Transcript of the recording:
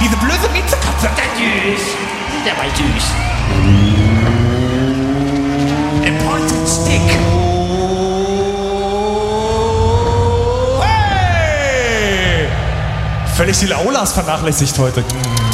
diese blöde Miezekatze. Der war süß. A pointed stick. Hey! Völlig die Aulas vernachlässigt heute.